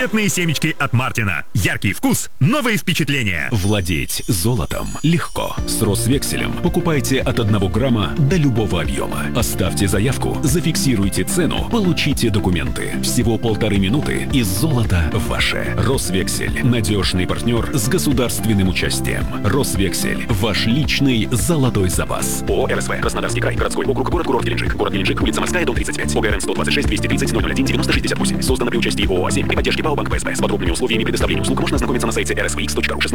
Раритетные семечки от Мартина. Яркий вкус, новые впечатления. Владеть золотом легко. С Росвекселем покупайте от 1 грамма до любого объема. Оставьте заявку, зафиксируйте цену, получите документы. Всего 1,5 минуты и золото ваше. Росвексель. Надежный партнер с государственным участием. Росвексель. Ваш личный золотой запас. ООО «РСВ». Краснодарский край. Городской округ. Город-курорт Геленджик. Город Геленджик. Улица Морская, дом 35. ОГРН 126 230 001 9068. Создано при участии ООО «7» при поддержке ПАО «Банк ПСБ». С подробными условиями предоставления услуг можно ознакомиться на сайте rsvx.ru.